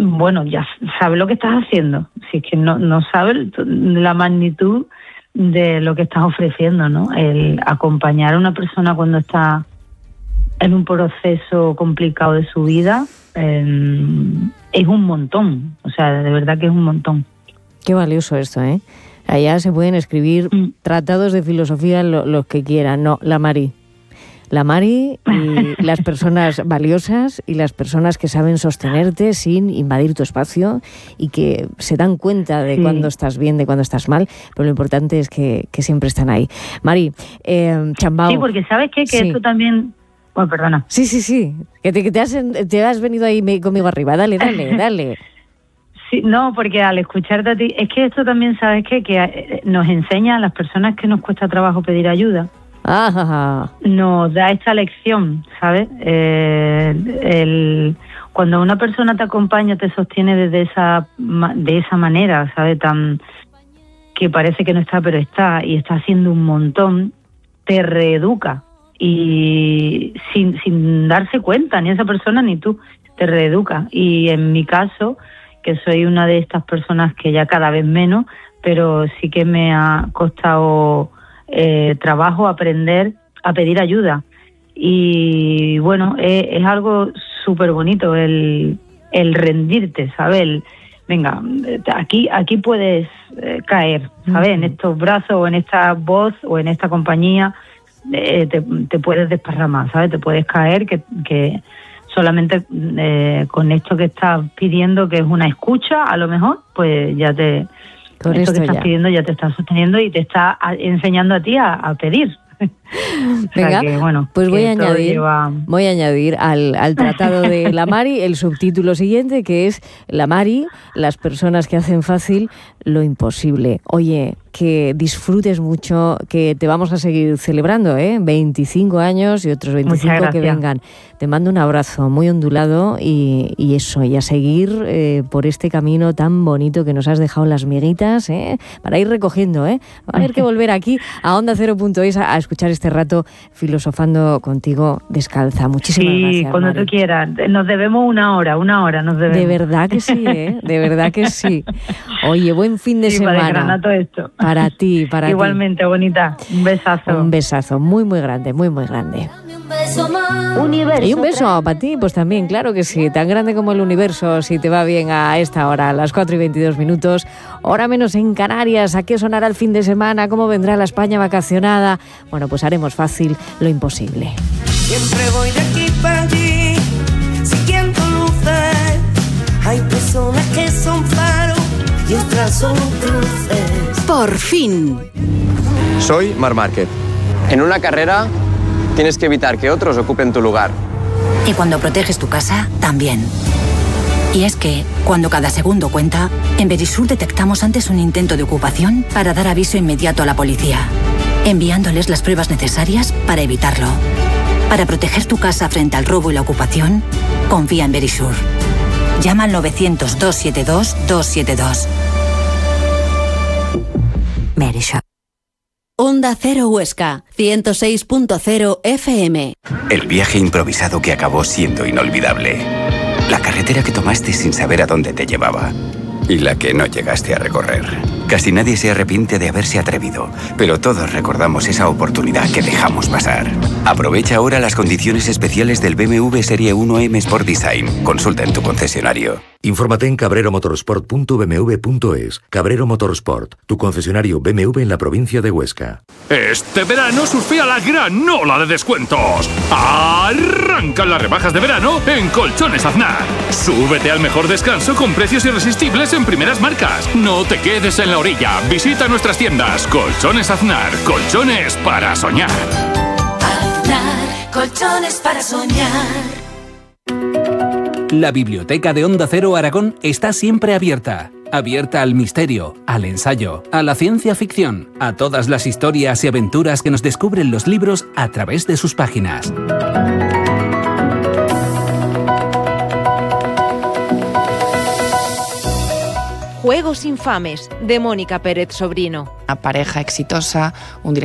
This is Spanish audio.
bueno, ya sabes lo que estás haciendo. Si es que no sabes la magnitud de lo que estás ofreciendo, ¿no? El acompañar a una persona cuando está en un proceso complicado de su vida es un montón. O sea, de verdad que es un montón. Qué valioso esto, ¿eh? Allá se pueden escribir tratados de filosofía los que quieran. No, la Mari y las personas valiosas y las personas que saben sostenerte sin invadir tu espacio y que se dan cuenta de cuando estás bien, de cuando estás mal, pero lo importante es que siempre están ahí. Mari, Chambao. Sí, porque ¿sabes qué? Que esto también... Bueno, perdona. Sí. Que te has venido ahí conmigo arriba. Dale. Sí, no, porque al escucharte a ti... Es que esto también, ¿sabes qué? Que nos enseña a las personas que nos cuesta trabajo pedir ayuda. Nos da esta lección, ¿sabes? Cuando una persona te acompaña, te sostiene de esa manera, ¿sabes? Tan que parece que no está, pero está, y está haciendo un montón, te reeduca. Y sin darse cuenta, ni esa persona ni tú, te reeduca. Y en mi caso, que soy una de estas personas que ya cada vez menos, pero sí que me ha costado trabajo aprender a pedir ayuda. Y bueno, es algo súper bonito el rendirte, ¿sabes? Venga, aquí puedes caer, ¿sabes? En estos brazos o en esta voz o en esta compañía te puedes desparramar, ¿sabes? Te puedes caer, que solamente con esto que estás pidiendo, que es una escucha, a lo mejor, pues ya con esto que estás pidiendo ya te está sosteniendo y te está enseñando a ti a pedir. Venga, que, bueno, pues voy a añadir al tratado de la Mari el subtítulo siguiente, que es La Mari, las personas que hacen fácil lo imposible. Oye, que disfrutes mucho, que te vamos a seguir celebrando, 25 años y otros 25 que vengan. Te mando un abrazo muy ondulado y eso, y a seguir por este camino tan bonito que nos has dejado las miguitas, para ir recogiendo, Va a haber que volver aquí a Onda 0.es a escuchar este rato filosofando contigo descalza. Muchísimas gracias. Sí, cuando tú quieras. Nos debemos una hora nos debemos. De verdad que sí, de verdad que sí. Oye, buen fin de semana. Para desgranar todo esto. Para ti, Igualmente, bonita. Un besazo. Un besazo muy, muy grande, muy, muy grande. Universo. Y un beso para ti, pues también, claro que sí, tan grande como el universo, si te va bien a esta hora, a las 4:22, hora menos en Canarias. ¿A qué sonará el fin de semana? ¿Cómo vendrá la España vacacionada? Bueno, pues haremos fácil lo imposible. Siempre voy de aquí para allí, siguiendo luces. Hay personas que son faros y otras son cruces. Por fin. Soy Marc Márquez. En una carrera tienes que evitar que otros ocupen tu lugar. Y cuando proteges tu casa, también. Y es que, cuando cada segundo cuenta, en Verisur detectamos antes un intento de ocupación para dar aviso inmediato a la policía, enviándoles las pruebas necesarias para evitarlo. Para proteger tu casa frente al robo y la ocupación, confía en Verisur. Llama al 900-272-272. Verisur. Onda Cero Huesca, 106.0 FM. El viaje improvisado que acabó siendo inolvidable. La carretera que tomaste sin saber a dónde te llevaba. Y la que no llegaste a recorrer. Casi nadie se arrepiente de haberse atrevido, pero todos recordamos esa oportunidad que dejamos pasar. Aprovecha ahora las condiciones especiales del BMW Serie 1M Sport Design. Consulta en tu concesionario. Infórmate en cabreromotorsport.bmw.es. Cabrero Motorsport, tu concesionario BMW en la provincia de Huesca. Este verano surfea la gran ola de descuentos. Arrancan las rebajas de verano en Colchones Aznar. Súbete al mejor descanso con precios irresistibles en primeras marcas. No te quedes en la orilla. Visita nuestras tiendas. Colchones Aznar. Colchones para soñar. Aznar, colchones para soñar. La biblioteca de Onda Cero Aragón está siempre abierta. Abierta al misterio, al ensayo, a la ciencia ficción, a todas las historias y aventuras que nos descubren los libros a través de sus páginas. Juegos infames, de Mónica Pérez Sobrino. Una pareja exitosa, un director